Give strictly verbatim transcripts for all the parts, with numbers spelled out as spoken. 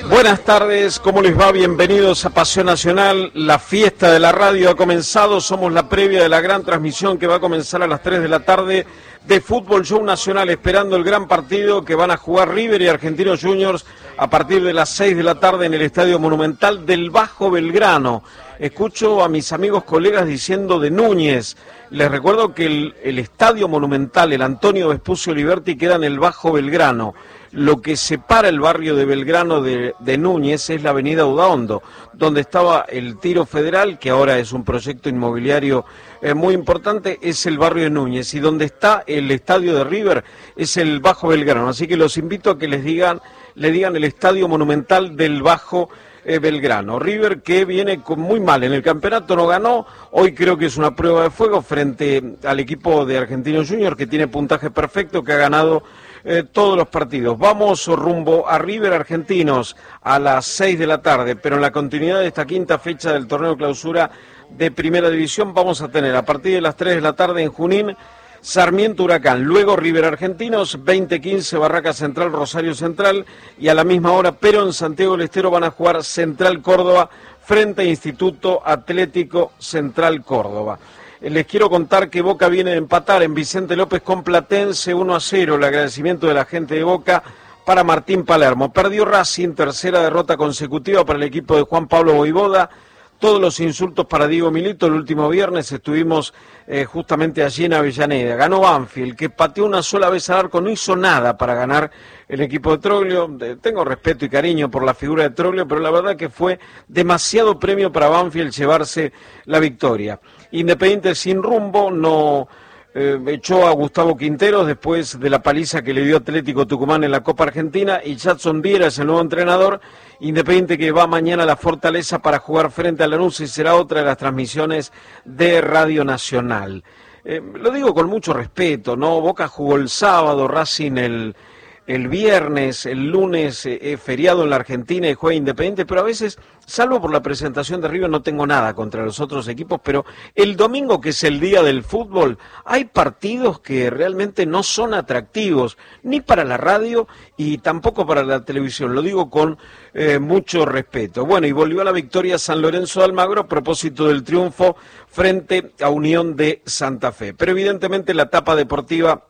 Buenas tardes, ¿cómo les va? Bienvenidos a Pasión Nacional. La fiesta de la radio ha comenzado, somos la previa de la gran transmisión que va a comenzar a las tres de la tarde de Fútbol Show Nacional, esperando el gran partido que van a jugar River y Argentinos Juniors a partir de las seis de la tarde en el Estadio Monumental del Bajo Belgrano. Escucho a mis amigos colegas diciendo de Núñez. Les recuerdo que el, el Estadio Monumental, el Antonio Vespucio Liberti, queda en el Bajo Belgrano. Lo que separa el barrio de Belgrano de, de Núñez es la avenida Udaondo, donde estaba el Tiro Federal, que ahora es un proyecto inmobiliario eh, muy importante, es el barrio de Núñez, y donde está el estadio de River es el Bajo Belgrano. Así que los invito a que les digan, le digan el Estadio Monumental del Bajo eh, Belgrano. River, que viene con muy mal en el campeonato, no ganó, hoy creo que es una prueba de fuego frente al equipo de Argentinos Juniors, que tiene puntaje perfecto, que ha ganado Eh, todos los partidos. Vamos rumbo a River Argentinos a las seis de la tarde, pero en la continuidad de esta quinta fecha del torneo clausura de Primera División vamos a tener a partir de las tres de la tarde en Junín Sarmiento Huracán, luego River Argentinos, veinte quince Barraca Central Rosario Central, y a la misma hora pero en Santiago del Estero van a jugar Central Córdoba frente a Instituto Atlético Central Córdoba. Les quiero contar que Boca viene de empatar en Vicente López con Platense uno a cero, el agradecimiento de la gente de Boca para Martín Palermo. Perdió Racing, tercera derrota consecutiva para el equipo de Juan Pablo Voivoda. Todos los insultos para Diego Milito. El último viernes estuvimos eh, justamente allí en Avellaneda. Ganó Banfield, que pateó una sola vez al arco, no hizo nada para ganar el equipo de Troglio. Eh, tengo respeto y cariño por la figura de Troglio, pero la verdad que fue demasiado premio para Banfield llevarse la victoria. Independiente sin rumbo, no eh, echó a Gustavo Quinteros después de la paliza que le dio Atlético Tucumán en la Copa Argentina, y Jadson Viera es el nuevo entrenador. Independiente que va mañana a la Fortaleza para jugar frente a Lanús, y será otra de las transmisiones de Radio Nacional. Eh, lo digo con mucho respeto, ¿no? Boca jugó el sábado, Racing el... El viernes, el lunes, eh, eh, feriado en la Argentina y juega Independiente, pero a veces, salvo por la presentación de River, no tengo nada contra los otros equipos, pero el domingo, que es el día del fútbol, hay partidos que realmente no son atractivos, ni para la radio y tampoco para la televisión, lo digo con eh, mucho respeto. Bueno, y volvió a la victoria San Lorenzo de Almagro a propósito del triunfo frente a Unión de Santa Fe, pero evidentemente la etapa deportiva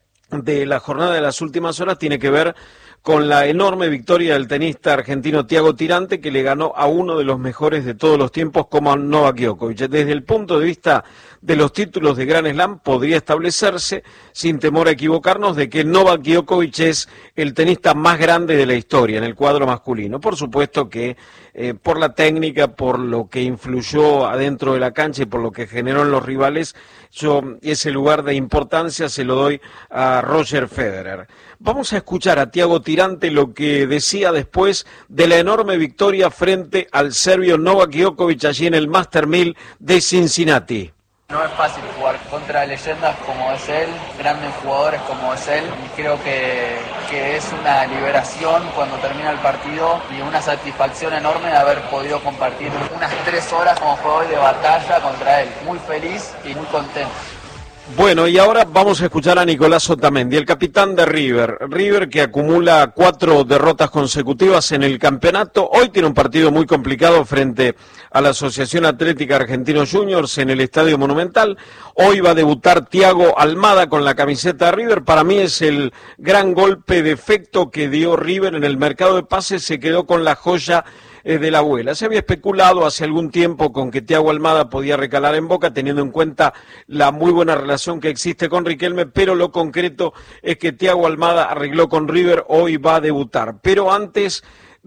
de la jornada de las últimas horas tiene que ver con la enorme victoria del tenista argentino Thiago Tirante, que le ganó a uno de los mejores de todos los tiempos como a Novak Djokovic. Desde el punto de vista de los títulos de Grand Slam, podría establecerse, sin temor a equivocarnos, de que Novak Djokovic es el tenista más grande de la historia en el cuadro masculino. Por supuesto que eh, por la técnica, por lo que influyó adentro de la cancha y por lo que generó en los rivales, yo ese lugar de importancia se lo doy a Roger Federer. Vamos a escuchar a Thiago Tirante lo que decía después de la enorme victoria frente al serbio Novak Djokovic allí en el Master mil de Cincinnati. No es fácil jugar contra leyendas como es él, grandes jugadores como es él, y creo que, que es una liberación cuando termina el partido y una satisfacción enorme de haber podido compartir unas tres horas como fue hoy de batalla contra él. Muy feliz y muy contento. Bueno, y ahora vamos a escuchar a Nicolás Otamendi, el capitán de River. River, que acumula cuatro derrotas consecutivas en el campeonato. Hoy tiene un partido muy complicado frente a la Asociación Atlética Argentinos Juniors en el Estadio Monumental. Hoy va a debutar Thiago Almada con la camiseta de River. Para mí es el gran golpe de efecto que dio River en el mercado de pases. Se quedó con la joya de la abuela. Se había especulado hace algún tiempo con que Thiago Almada podía recalar en Boca, teniendo en cuenta la muy buena relación que existe con Riquelme, pero lo concreto es que Thiago Almada arregló con River, hoy va a debutar. Pero antes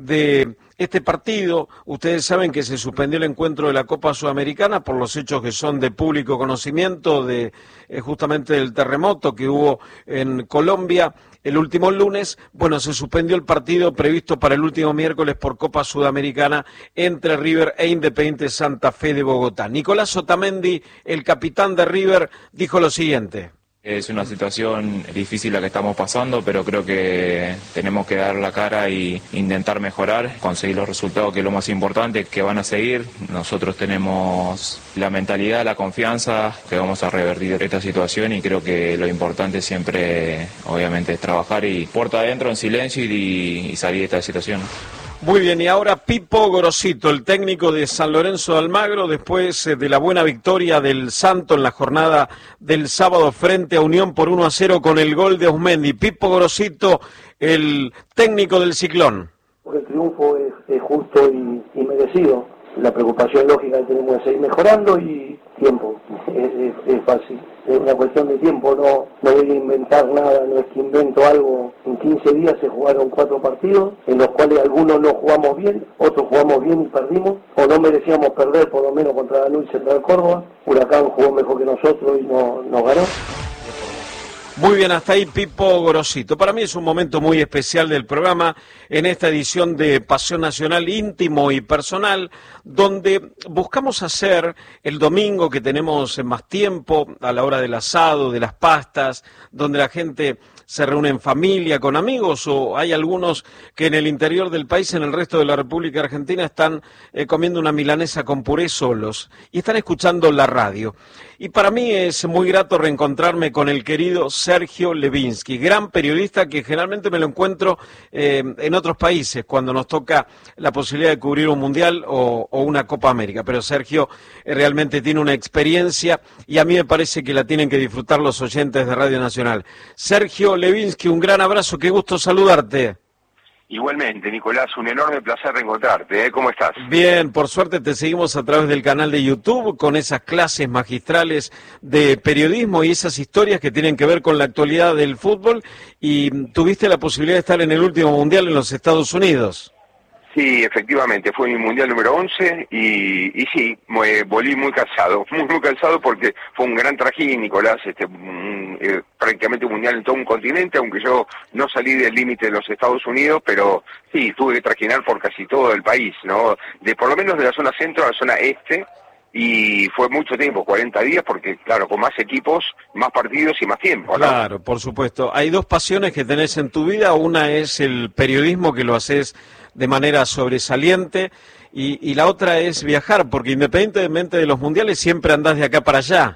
de este partido, ustedes saben que se suspendió el encuentro de la Copa Sudamericana por los hechos que son de público conocimiento, de eh, justamente del terremoto que hubo en Colombia el último lunes. Bueno, se suspendió el partido previsto para el último miércoles por Copa Sudamericana entre River e Independiente Santa Fe de Bogotá. Nicolás Otamendi, el capitán de River, dijo lo siguiente. Es una situación difícil la que estamos pasando, pero creo que tenemos que dar la cara e intentar mejorar, conseguir los resultados, que es lo más importante, que van a seguir. Nosotros tenemos la mentalidad, la confianza, que vamos a revertir esta situación, y creo que lo importante siempre, obviamente, es trabajar y puerta adentro en silencio y, y salir de esta situación. Muy bien, y ahora Pipo Gorosito, el técnico de San Lorenzo de Almagro, después de la buena victoria del Santo en la jornada del sábado frente a Unión por uno a cero con el gol de Osmendi. Pipo Gorosito, el técnico del Ciclón. El triunfo es, es justo y, y merecido. La preocupación lógica que tenemos es seguir mejorando y tiempo, es, es, es fácil. Es una cuestión de tiempo, no, no voy a inventar nada, no es que invento algo. En quince días se jugaron cuatro partidos, en los cuales algunos no jugamos bien, otros jugamos bien y perdimos, o no merecíamos perder, por lo menos contra Lanús y Central Córdoba. Huracán jugó mejor que nosotros y no, nos ganó. Muy bien, hasta ahí Pipo Gorosito. Para mí es un momento muy especial del programa en esta edición de Pasión Nacional íntimo y personal, donde buscamos hacer el domingo que tenemos más tiempo, a la hora del asado, de las pastas, donde la gente se reúne en familia, con amigos, o hay algunos que en el interior del país, en el resto de la República Argentina, están eh, comiendo una milanesa con puré solos y están escuchando la radio. Y para mí es muy grato reencontrarme con el querido Sergio Levinsky, gran periodista que generalmente me lo encuentro eh, en otros países cuando nos toca la posibilidad de cubrir un Mundial o, o una Copa América. Pero Sergio eh, realmente tiene una experiencia y a mí me parece que la tienen que disfrutar los oyentes de Radio Nacional. Sergio Levinsky, un gran abrazo, qué gusto saludarte. Igualmente, Nicolás, un enorme placer reencontrarte, ¿eh? ¿Cómo estás? Bien, por suerte te seguimos a través del canal de YouTube con esas clases magistrales de periodismo y esas historias que tienen que ver con la actualidad del fútbol, y tuviste la posibilidad de estar en el último Mundial en los Estados Unidos. Sí, efectivamente, fue mi mundial número once y, y sí, me volví muy cansado, muy muy cansado porque fue un gran trajín, Nicolás, este, un, eh, prácticamente un mundial en todo un continente, aunque yo no salí del límite de los Estados Unidos, pero sí, tuve que trajinar por casi todo el país, ¿no? De por lo menos de la zona centro a la zona este, y fue mucho tiempo, cuarenta días, porque claro, con más equipos, más partidos y más tiempo, ¿no? Claro, por supuesto. Hay dos pasiones que tenés en tu vida, una es el periodismo, que lo haces de manera sobresaliente, y, y la otra es viajar, porque independientemente de los mundiales siempre andás de acá para allá.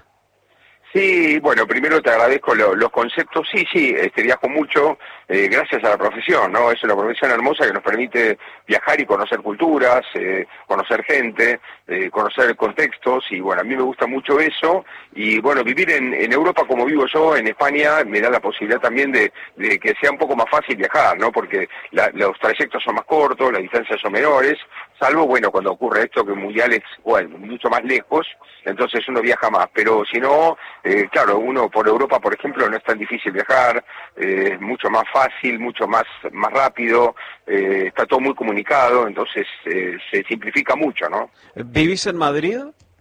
Sí, bueno, primero te agradezco lo, los conceptos. Sí, sí, este, viajo mucho eh, gracias a la profesión, ¿no? Es una profesión hermosa que nos permite viajar y conocer culturas, eh, conocer gente, eh, conocer contextos, y bueno, a mí me gusta mucho eso. Y bueno, vivir en, en Europa como vivo yo, en España, me da la posibilidad también de, de que sea un poco más fácil viajar, ¿no? Porque la, los trayectos son más cortos, las distancias son menores, salvo, bueno, cuando ocurre esto que el mundial es, bueno, mucho más lejos, entonces uno viaja más, pero si no, eh, claro, uno por Europa, por ejemplo, no es tan difícil viajar, eh, es mucho más fácil, mucho más, más rápido, eh, está todo muy comunicado, entonces eh, se simplifica mucho, ¿no? ¿Vivís en Madrid?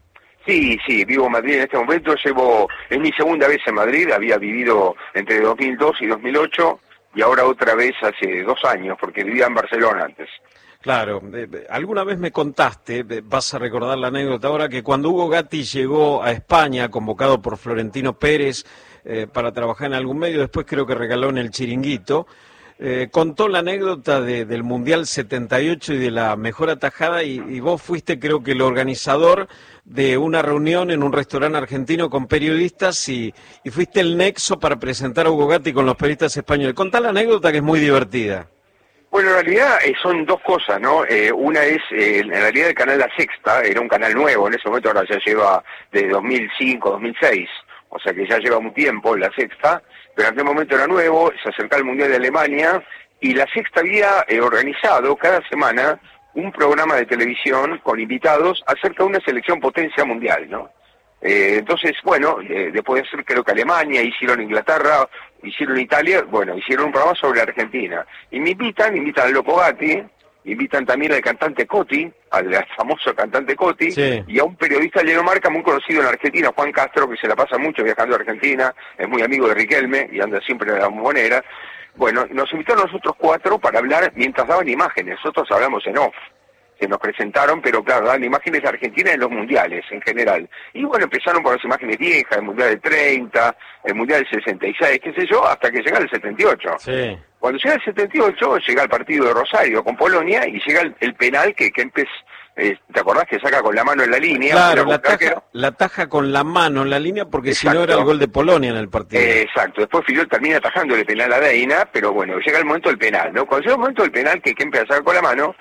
Sí, sí, vivo en Madrid en este momento, llevo, es mi segunda vez en Madrid, había vivido entre dos mil dos y dos mil ocho, y ahora otra vez hace dos años, porque vivía en Barcelona antes. Claro, eh, alguna vez me contaste, eh, vas a recordar la anécdota ahora, que cuando Hugo Gatti llegó a España, convocado por Florentino Pérez eh, para trabajar en algún medio, después creo que regaló en el Chiringuito, eh, contó la anécdota de, del Mundial setenta y ocho y de la mejor atajada, y, y vos fuiste, creo que el organizador de una reunión en un restaurante argentino con periodistas, y, y fuiste el nexo para presentar a Hugo Gatti con los periodistas españoles. Contá la anécdota, que es muy divertida. Bueno, en realidad eh, son dos cosas, ¿no? Eh, una es, eh, en realidad el canal La Sexta era un canal nuevo, en ese momento ahora ya lleva desde dos mil cinco, dos mil seis, o sea que ya lleva un tiempo La Sexta, pero en aquel momento era nuevo, se acercaba el Mundial de Alemania, y La Sexta había eh, organizado cada semana un programa de televisión con invitados acerca de una selección potencia mundial, ¿no? Eh, entonces, bueno, eh, después de hacer creo que Alemania, hicieron Inglaterra, hicieron Italia, bueno, hicieron un programa sobre Argentina. Y me invitan, invitan al Loco Gatti, invitan también al cantante Coti, al famoso cantante Coti, sí, y a un periodista de Marca muy conocido en Argentina, Juan Castro, que se la pasa mucho viajando a Argentina, es muy amigo de Riquelme y anda siempre en la bombonera. Bueno, nos invitaron a nosotros cuatro para hablar mientras daban imágenes, nosotros hablamos en off. Se nos presentaron, pero claro, dan imágenes de Argentina en los mundiales en general. Y bueno, empezaron por las imágenes viejas, el mundial del treinta, el mundial del sesenta y seis, qué sé yo, hasta que llega el setenta y ocho. Sí. Cuando llega el setenta y ocho, llega el partido de Rosario con Polonia y llega el, el penal que Kempes, eh, ¿te acordás que saca con la mano en la línea? Claro, la taja, la taja con la mano en la línea, porque si no era el gol de Polonia en el partido. Eh, exacto, después Filiol termina atajando el penal a Deina, pero bueno, llega el momento del penal, ¿no? Cuando llega el momento del penal que Kempes saca con la mano,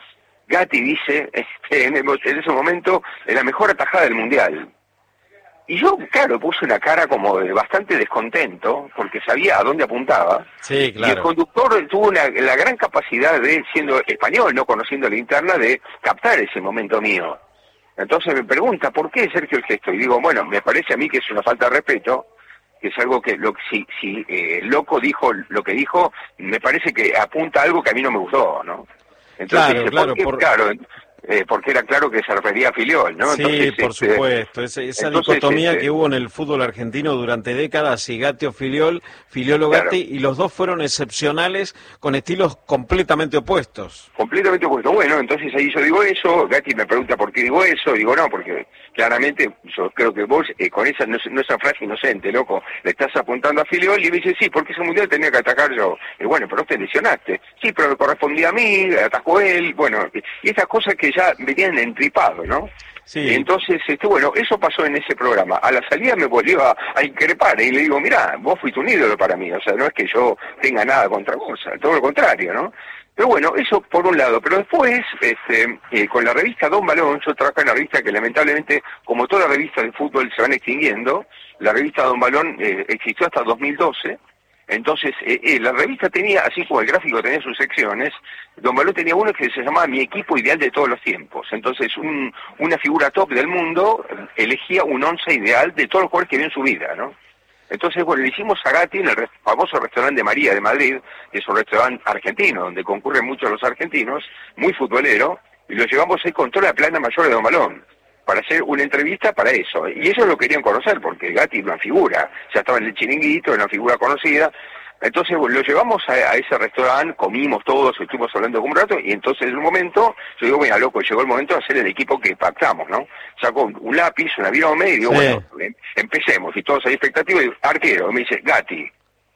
Gatti dice, este, en, en ese momento, es la mejor atajada del Mundial. Y yo, claro, puse una cara como de bastante descontento, porque sabía a dónde apuntaba. Sí, claro. Y el conductor tuvo una, la gran capacidad de, siendo español, no conociendo la interna, de captar ese momento mío. Entonces me pregunta, ¿por qué Sergio el gesto? Y digo, bueno, me parece a mí que es una falta de respeto, que es algo que, lo, si, si eh, Loco dijo lo que dijo, me parece que apunta a algo que a mí no me gustó, ¿no? Entonces, claro, dice, claro, ¿por qué? por... claro eh, porque era claro que se refería a Filiol, ¿no? Sí, entonces, por este, supuesto, esa, esa entonces, dicotomía este, que hubo en el fútbol argentino durante décadas, si Gatti o Filiol, Filiol o Gatti, claro. Y los dos fueron excepcionales con estilos completamente opuestos. Completamente opuestos. Bueno, entonces ahí yo digo eso, Gatti me pregunta por qué digo eso, digo no, porque claramente yo creo que vos eh, con esa, no, no esa frase inocente, loco, le estás apuntando a Filiol y me dice, sí, porque ese mundial tenía que atacar yo. Y bueno, pero vos te lesionaste. Sí, pero me correspondía a mí, atajó él, bueno, y estas cosas que ya venían en tripado, ¿no? Sí. Entonces, este, bueno, eso pasó en ese programa. A la salida me volvió a, a increpar y le digo, mirá, vos fuiste un ídolo para mí, o sea, no es que yo tenga nada contra vos, todo lo contrario, ¿no? Pero bueno, eso por un lado. Pero después, este, eh, con la revista Don Balón, yo trabajo en una revista que lamentablemente, como todas las revistas de fútbol se van extinguiendo, la revista Don Balón eh, existió hasta dos mil doce. Entonces, eh, eh, la revista tenía, así como el gráfico tenía sus secciones, Don Balón tenía uno que se llamaba Mi Equipo Ideal de Todos los Tiempos. Entonces, un, una figura top del mundo elegía un once ideal de todos los jugadores que vio en su vida, ¿no? Entonces, bueno, le hicimos a Gatti en el famoso restaurante de María de Madrid, que es un restaurante argentino, donde concurren muchos los argentinos, muy futbolero, y lo llevamos ahí con toda la plana mayor de Don Balón, para hacer una entrevista para eso. Y ellos lo querían conocer, porque Gatti era una figura, ya estaba en el chiringuito, era una figura conocida. Entonces bueno, lo llevamos a, a ese restaurante, comimos todos, estuvimos hablando con un rato, y entonces en un momento, yo digo, mira, loco, llegó el momento de hacer el equipo que pactamos, ¿no? Sacó un lápiz, una virome, y digo, sí. Bueno, empecemos, y todos ahí expectativos, y arquero, y me dice, Gatti.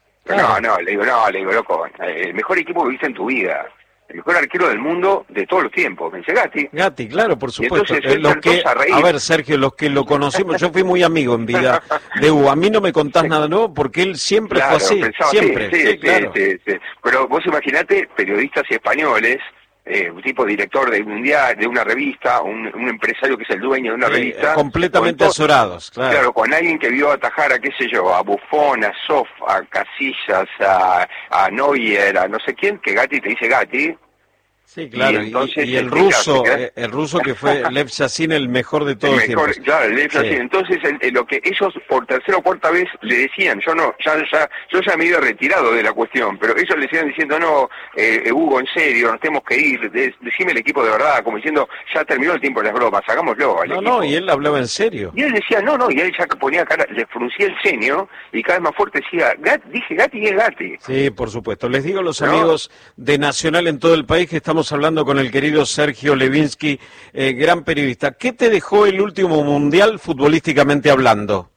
No, no, le digo, no, le digo, loco, el mejor equipo que viste en tu vida. El mejor arquero del mundo de todos los tiempos, me dice Gatti. Gatti, claro, por supuesto. Eh, los que, a, a ver, Sergio, los que lo conocimos, yo fui muy amigo en vida de Hugo. A mí no me contás sí. nada nuevo porque él siempre claro, fue así, siempre. Sí, sí, sí, claro. sí, sí. Pero vos imaginate, periodistas españoles, eh, un tipo director de un mundial, de una revista, un, un empresario que es el dueño de una sí, revista. Completamente todo, azorados, claro. Claro, con alguien que vio atajar a, qué sé yo, a Buffon, a Sof, a Casillas, a, a Neuer, a no sé quién, que Gatti te dice Gatti. Sí, claro, y, entonces, y, y el ruso, eh, el ruso que fue Lev Yashin, el mejor de todos los tiempos. Claro, Lev Yashin. Sí. Entonces, el, el, lo que ellos por tercera o cuarta vez le decían, yo no, ya, ya, yo ya me había retirado de la cuestión, pero ellos le siguen diciendo, no, eh, Hugo, en serio, nos tenemos que ir, de, decime el equipo de verdad, como diciendo, ya terminó el tiempo de las bromas, hagámoslo al No, equipo. no, y él hablaba en serio. Y él decía, no, no, y él ya ponía cara, le fruncía el ceño, y cada vez más fuerte decía, Gat, dije Gatti y es Gatti. Sí, por supuesto. Les digo a los ¿No? amigos de Nacional en todo el país que estamos hablando con el querido Sergio Levinsky, eh, gran periodista. ¿Qué te dejó el último mundial futbolísticamente hablando?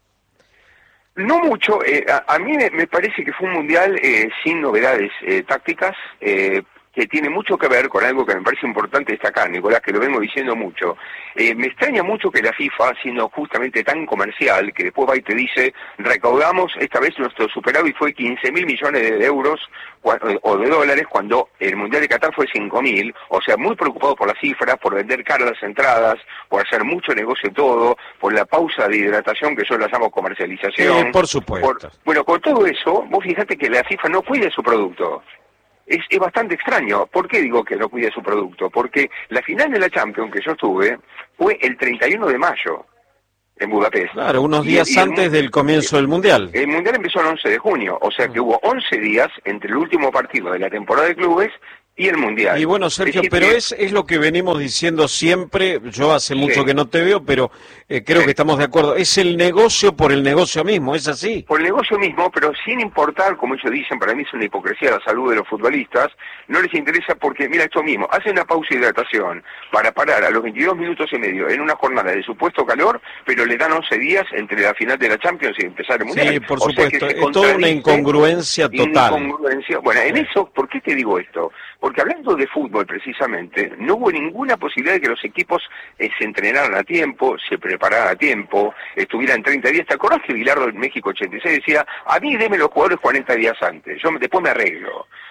No mucho, eh, a, a mí me, me parece que fue un mundial eh, sin novedades eh, tácticas, eh, que tiene mucho que ver con algo que me parece importante destacar, Nicolás, que lo vengo diciendo mucho. Eh, me extraña mucho que la FIFA, siendo justamente tan comercial, que después va y te dice, recaudamos, esta vez nuestro superávit fue quince mil millones de euros o de dólares, cuando el Mundial de Qatar fue cinco mil, o sea, muy preocupado por las cifras, por vender caras las entradas, por hacer mucho negocio todo, por la pausa de hidratación, que yo la llamo comercialización. Sí, por supuesto. Por, bueno, con todo eso, vos fijate que la FIFA no cuida su producto. Es, es bastante extraño. ¿Por qué digo que no cuide su producto? Porque la final de la Champions que yo estuve fue el treinta y uno de mayo en Budapest. Claro, unos días y, y antes el, del comienzo del Mundial. El Mundial empezó el once de junio, o sea que hubo once días entre el último partido de la temporada de clubes y el Mundial. Y bueno, Sergio, pero que... es, es lo que venimos diciendo siempre, yo hace mucho sí. que no te veo, pero eh, creo sí. que estamos de acuerdo, es el negocio por el negocio mismo, ¿es así? Por el negocio mismo, pero sin importar, como ellos dicen, para mí es una hipocresía la salud de los futbolistas, no les interesa porque, mira esto mismo, hacen una pausa de hidratación para parar a los veintidós minutos y medio en una jornada de supuesto calor, pero le dan once días entre la final de la Champions y empezar el Mundial. Sí, por supuesto, es toda una incongruencia total. Incongruencia. Bueno, en eso, ¿por qué te digo esto? Porque hablando de fútbol precisamente, no hubo ninguna posibilidad de que los equipos eh, se entrenaran a tiempo, se prepararan a tiempo, estuvieran treinta días. ¿Te acordás que Bilardo en México ochenta y seis decía, a mí deme los jugadores cuarenta días antes, yo después me arreglo?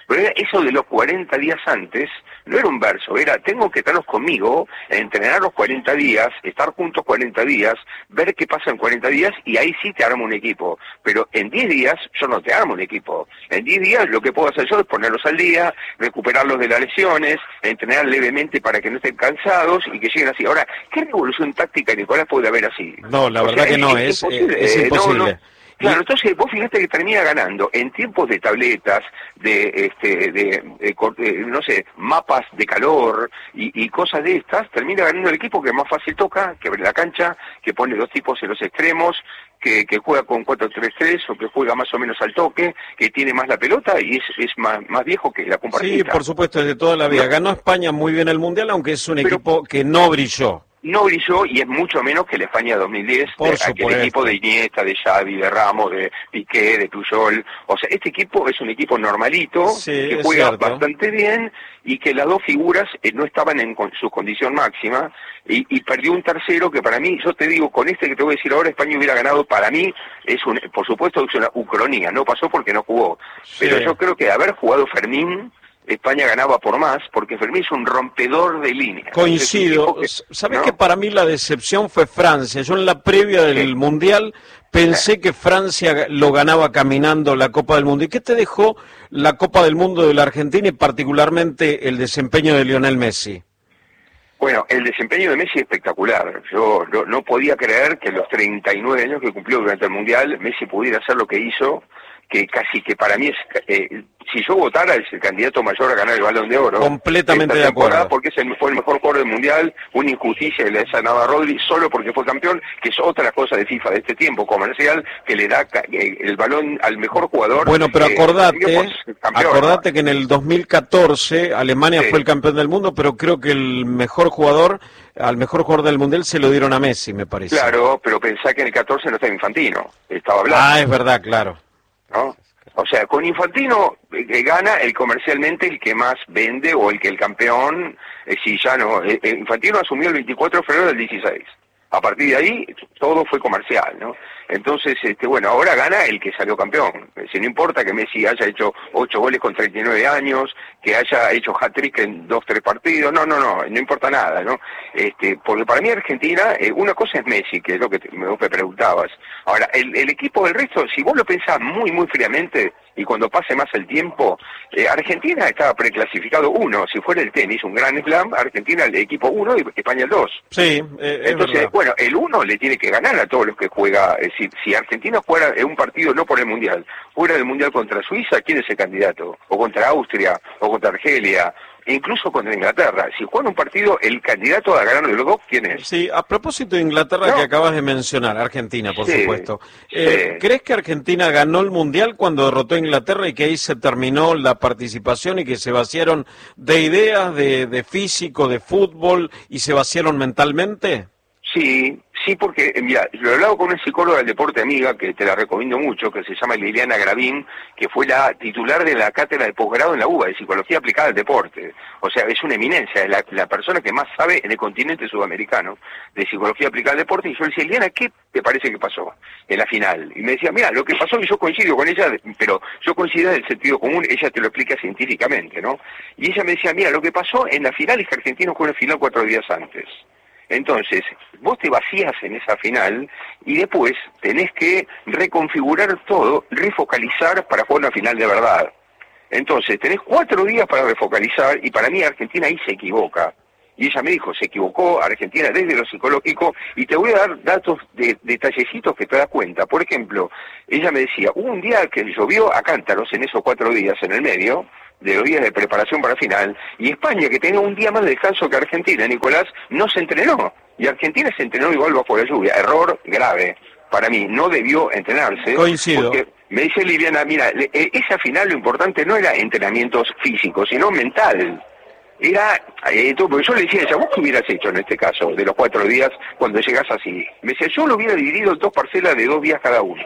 Pero era eso de los cuarenta días antes, no era un verso, era tengo que estarlos conmigo, entrenar los cuarenta días, estar juntos cuarenta días, ver qué pasa en cuarenta días y ahí sí te armo un equipo. Pero en diez días yo no te armo un equipo. En diez días lo que puedo hacer yo es ponerlos al día, recuperarlos de las lesiones, entrenar levemente para que no estén cansados y que lleguen así. Ahora, ¿qué revolución táctica, Nicolás, puede haber así? No, la o verdad sea, que no, es, es, es imposible. es imposible. No, no. Claro, entonces vos fíjate que termina ganando en tiempos de tabletas, de, este, de, de, de no sé, mapas de calor y, y cosas de estas, termina ganando el equipo que más fácil toca, que abre la cancha, que pone dos tipos en los extremos, que, que juega con cuatro tres tres o que juega más o menos al toque, que tiene más la pelota y es, es más, más viejo que la compartida. Sí, por supuesto, desde toda la vida. Ganó España muy bien el Mundial, aunque es un Pero, equipo que no brilló. No brilló y es mucho menos que la España dos mil diez, Por de, aquel equipo de Iniesta, de Xavi, de Ramos, de Piqué, de Puyol. O sea, este equipo es un equipo normalito, sí, que juega cierto. bastante bien y que las dos figuras eh, no estaban en con, su condición máxima y, y perdió un tercero que para mí, yo te digo, con este que te voy a decir ahora, España hubiera ganado, para mí, es un, por supuesto es una ucronía, no pasó porque no jugó. Sí. Pero yo creo que de haber jugado Fermín, España ganaba por más, porque Fermín es un rompedor de líneas. Coincido. Que, ¿Sabes ¿no? que para mí la decepción fue Francia? Yo en la previa del Sí. Mundial pensé que Francia lo ganaba caminando la Copa del Mundo. ¿Y qué te dejó la Copa del Mundo de la Argentina y particularmente el desempeño de Lionel Messi? Bueno, el desempeño de Messi es espectacular. Yo no, no podía creer que los treinta y nueve años que cumplió durante el Mundial, Messi pudiera hacer lo que hizo, que casi que para mí es, eh, si yo votara, es el candidato mayor a ganar el Balón de Oro. Completamente de acuerdo. Porque es el, fue el mejor jugador del Mundial, una injusticia que le ha sanado a Rodri solo porque fue campeón, que es otra cosa de FIFA de este tiempo comercial, que le da eh, el balón al mejor jugador. Bueno, pero eh, acordate, digamos, campeón, acordate ¿no? que en el dos mil catorce Alemania Sí. fue el campeón del mundo, pero creo que el mejor jugador, al mejor jugador del Mundial se lo dieron a Messi, me parece. Claro, pero pensá que en el catorce no estaba Infantino, estaba Blas. Ah, es verdad, claro. ¿No? O sea, con Infantino eh, gana el comercialmente el que más vende o el que el campeón, eh, si ya no, eh, eh, Infantino asumió el veinticuatro de febrero del dieciséis. A partir de ahí todo fue comercial, ¿no? Entonces, este, bueno, ahora gana el que salió campeón. Si no importa que Messi haya hecho ocho goles con treinta y nueve años, que haya hecho hat-trick en dos, tres partidos, no, no, no, no importa nada, ¿no? Este, porque para mí Argentina, eh, una cosa es Messi, que es lo que te, me, me preguntabas. Ahora, el, el equipo del resto, si vos lo pensás muy, muy fríamente, y cuando pase más el tiempo, eh, Argentina estaba preclasificado uno, si fuera el tenis, un gran slam, Argentina el equipo uno y España el dos. Sí, eh, es Entonces, verdad. bueno, el uno le tiene que ganar a todos los que juega. Es decir, si Argentina fuera en un partido no por el Mundial, fuera del Mundial contra Suiza, ¿quién es el candidato? O contra Austria, o contra Argelia, e incluso contra Inglaterra. Si juega un partido, el candidato a ganar de los dos, ¿quién es? Sí, a propósito de Inglaterra No. que acabas de mencionar, Argentina, por Sí, supuesto. Eh, sí. ¿Crees que Argentina ganó el Mundial cuando derrotó a Inglaterra y que ahí se terminó la participación y que se vaciaron de ideas, de, de físico, de fútbol y se vaciaron mentalmente? Sí, sí, porque, eh, mira, lo he hablado con una psicóloga del deporte amiga, que te la recomiendo mucho, que se llama Liliana Gravín, que fue la titular de la cátedra de posgrado en la U B A, de Psicología Aplicada al Deporte. O sea, es una eminencia, es la, la persona que más sabe en el continente sudamericano de Psicología Aplicada al Deporte. Y yo le decía, Liliana, ¿qué te parece que pasó en la final? Y me decía, mira, lo que pasó, y yo coincido con ella, pero yo coincido en el sentido común, ella te lo explica científicamente, ¿no? Y ella me decía, mira, lo que pasó en la final es que Argentina jugó una final cuatro días antes. Entonces, vos te vacías en esa final y después tenés que reconfigurar todo, refocalizar para jugar una final de verdad. Entonces, tenés cuatro días para refocalizar y para mí Argentina ahí se equivoca. Y ella me dijo, se equivocó Argentina desde lo psicológico y te voy a dar datos de detallecitos que te das cuenta. Por ejemplo, ella me decía, hubo un día que llovió a cántaros en esos cuatro días en el medio, de los días de preparación para final, y España, que tenía un día más de descanso que Argentina, Nicolás, no se entrenó, y Argentina se entrenó igual bajo la lluvia, error grave, para mí, no debió entrenarse. Coincido. Porque me dice Liliana, mira, le, esa final lo importante no era entrenamientos físicos, sino mental. Era, eh, todo, porque yo le decía a ella, ¿vos qué hubieras hecho en este caso, de los cuatro días, cuando llegás así? Me decía, yo lo hubiera dividido en dos parcelas de dos días cada uno.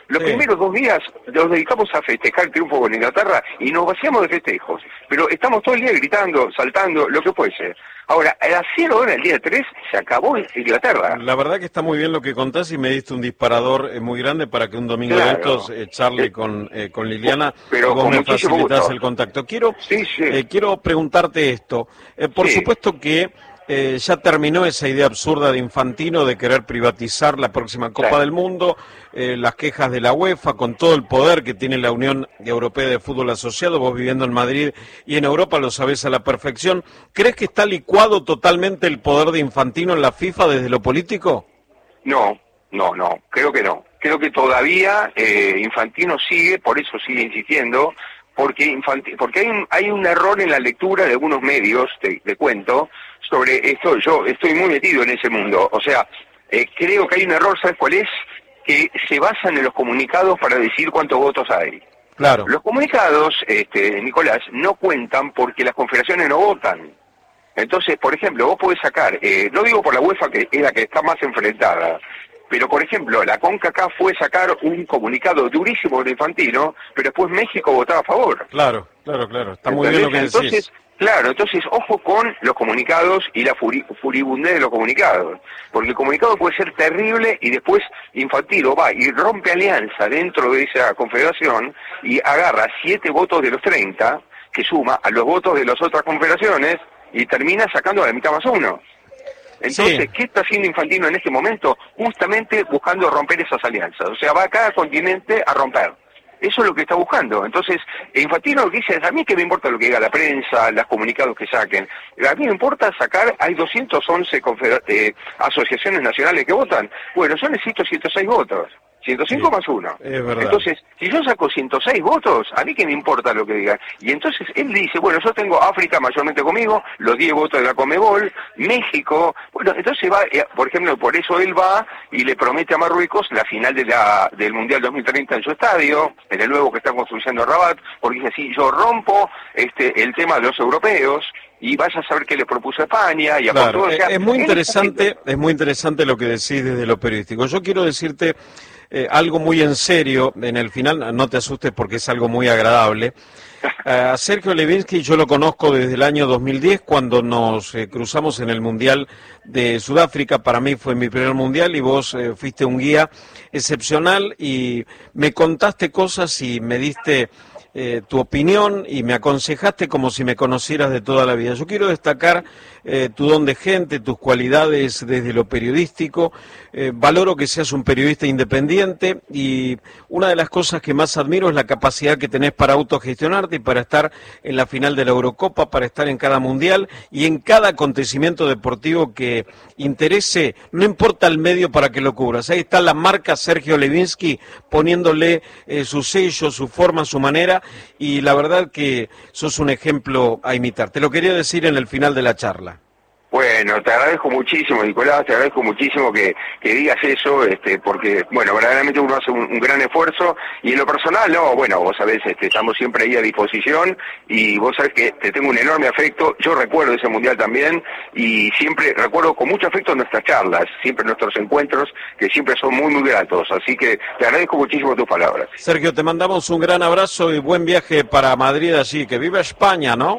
Los Sí. primeros dos días los dedicamos a festejar el triunfo con Inglaterra y nos vaciamos de festejos. Pero estamos todo el día gritando, saltando, lo que fuese. Ahora, a las cero horas del día tres se acabó Inglaterra. La verdad que está muy bien lo que contás y me diste un disparador eh, muy grande para que un domingo Claro. de estos eh, charle Eh, con, eh, con Liliana pero y vos con me muchísimo facilitas gusto. el contacto. Quiero, Sí, sí. eh, quiero preguntarte esto. Eh, por Sí. supuesto que eh, ya terminó esa idea absurda de Infantino de querer privatizar la próxima Copa Sí. del Mundo, eh, las quejas de la UEFA, con todo el poder que tiene la Unión Europea de Fútbol Asociado, vos viviendo en Madrid y en Europa lo sabés a la perfección. ¿Crees que está licuado totalmente el poder de Infantino en la FIFA desde lo político? No, no, no, creo que no. Creo que todavía eh, Infantino sigue, por eso sigue insistiendo, porque Infanti- porque hay un, hay un error en la lectura de algunos medios, te, te cuento, sobre esto. Yo estoy muy metido en ese mundo. O sea, eh, creo que hay un error, ¿sabes cuál es? Que se basan en los comunicados para decir cuántos votos hay. Claro. Los comunicados, este, Nicolás, no cuentan porque las confederaciones no votan. Entonces, por ejemplo, vos podés sacar, eh, no digo por la UEFA que es la que está más enfrentada, pero por ejemplo, la CONCACAF fue sacar un comunicado durísimo de Infantino, pero después México votaba a favor. Claro, claro, claro. Está muy bien lo que ¿Entendés? decís. Entonces, claro, entonces ojo con los comunicados y la furi furibundez de los comunicados, porque el comunicado puede ser terrible y después Infantino va y rompe alianza dentro de esa confederación y agarra siete votos de los treinta, que suma a los votos de las otras confederaciones y termina sacando a la mitad más uno. Entonces, Sí. ¿qué está haciendo Infantino en este momento? Justamente buscando romper esas alianzas. O sea, va a cada continente a romper. Eso es lo que está buscando. Entonces, Infantino lo que dice es, a mí que me importa lo que diga la prensa, los comunicados que saquen. A mí me importa sacar, hay doscientas once eh, asociaciones nacionales que votan. Bueno, yo necesito ciento seis votos. ciento cinco Sí, más uno. es verdad. Entonces, si yo saco ciento seis votos, a mí que me importa lo que digan. Y entonces él dice, bueno, yo tengo África mayormente conmigo, los diez votos de la Conmebol, México. Bueno, entonces va, eh, por ejemplo, por eso él va y le promete a Marruecos la final de la del Mundial dos mil treinta en su estadio, en el nuevo que están construyendo en Rabat, porque dice así, yo rompo este el tema de los europeos, y vaya a saber qué le propuso España y a Claro, todo, o sea, es muy él interesante, está es muy interesante lo que decís desde lo periodístico. Yo quiero decirte eh, algo muy en serio, en el final, no te asustes porque es algo muy agradable. Eh, a Sergio Levinsky yo lo conozco desde el año dos mil diez, cuando nos eh, cruzamos en el Mundial de Sudáfrica. Para mí fue mi primer Mundial y vos eh, fuiste un guía excepcional y me contaste cosas y me diste eh, tu opinión y me aconsejaste como si me conocieras de toda la vida. Yo quiero destacar eh, tu don de gente, tus cualidades desde lo periodístico. Eh, valoro que seas un periodista independiente y una de las cosas que más admiro es la capacidad que tenés para autogestionarte y para estar en la final de la Eurocopa, para estar en cada mundial y en cada acontecimiento deportivo que interese, no importa el medio para que lo cubras. Ahí está la marca Sergio Levinsky poniéndole eh, su sello, su forma, su manera, y la verdad que sos un ejemplo a imitar. Te lo quería decir en el final de la charla. Bueno, te agradezco muchísimo, Nicolás, te agradezco muchísimo que, que digas eso, este, porque, bueno, verdaderamente uno hace un, un gran esfuerzo, y en lo personal, no, bueno, vos sabés, este, estamos siempre ahí a disposición, y vos sabés que te tengo un enorme afecto. Yo recuerdo ese mundial también, y siempre recuerdo con mucho afecto nuestras charlas, siempre nuestros encuentros, que siempre son muy, muy gratos, así que te agradezco muchísimo tus palabras. Sergio, te mandamos un gran abrazo y buen viaje para Madrid allí, que viva España, ¿no?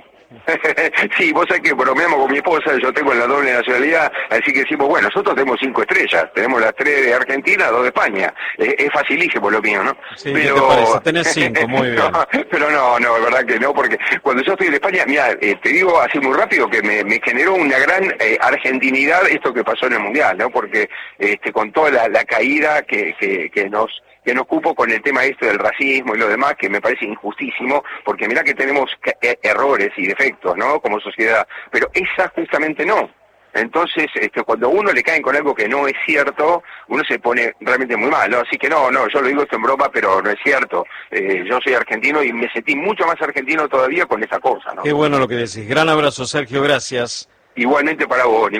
Sí, vos sabés que bromeamos con mi esposa, yo tengo la doble nacionalidad, así que decimos, bueno, nosotros tenemos cinco estrellas, tenemos las tres de Argentina, dos de España, es, es facilísimo lo mío, ¿no? Sí, pero... ¿qué te parece? Tenés cinco, muy bien. No, pero no, no, es verdad que no, porque cuando yo estoy en España, mira, eh, te digo así muy rápido que me, me generó una gran eh, argentinidad esto que pasó en el Mundial, ¿no? Porque este, con toda la, la caída que, que, que nos... que nos ocupo con el tema este del racismo y lo demás, que me parece injustísimo, porque mirá que tenemos errores y defectos, ¿no?, como sociedad, pero esa justamente no. Entonces, este, cuando a uno le caen con algo que no es cierto, uno se pone realmente muy mal, ¿no? Así que no, no, yo lo digo esto en broma, pero no es cierto. Eh, yo soy argentino y me sentí mucho más argentino todavía con esa cosa, ¿no? Qué bueno lo que decís. Gran abrazo, Sergio, gracias. Igualmente para vos,